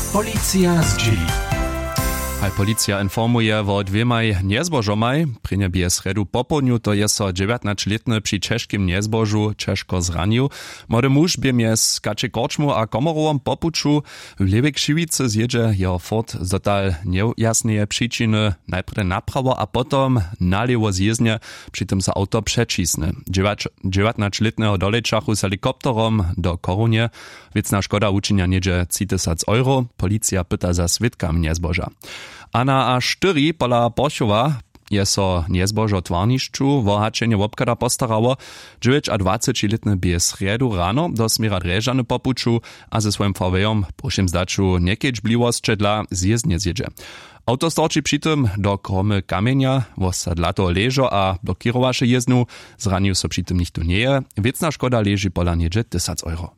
Policja z dzieli. Aj policja informuje o dwemaj niezbožomaj. Pri nebi je sredu popolniu, to je so 19-letny przy czeskim niezbožu Češko zranił. Młody muž bie mjez kače korčmu a komorovom popuču w Lewej Kšivice zjedzie jeho Ford zotal nejasneje przyczyny. Najprej naprawo, a potom nalewo zjezdnie, przy tym sa auto przecisne. 19-letnego dolečachu s helikopterom do Korunie. Wiecna szkoda uczynia niedzie 3000 euro. Policja pyta za svědkam niezboža. A na A4 pola Borchowa je so niezbožo twarnišću wohačenje wobkada postarało. 29-letny bie sredu rano do smira Drežany popuču a ze swoim VW-om prošim zdaču niekieć bliwostče dla zjezdnie zjedzie. Auto storči přitom do kromy kamienia, wosadlato ležo a blokirowaše jezdnu. Zranił so přitom nikto nie je. Wiecna szkoda leži pola niedzie 1000 euro.